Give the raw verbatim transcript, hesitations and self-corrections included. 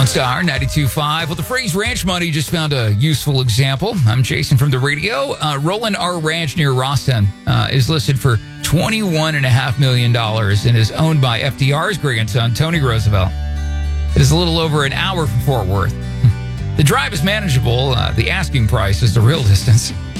Lone Star ninety-two point five. Well, the phrase ranch money just found a useful example. I'm Jason from the radio. Uh, Roland R. Ranch near Rosstown uh, is listed for twenty-one point five million dollars and is owned by F D R's grandson, Tony Roosevelt. It is a little over an hour from Fort Worth. The drive is manageable. Uh, the asking price is the real distance.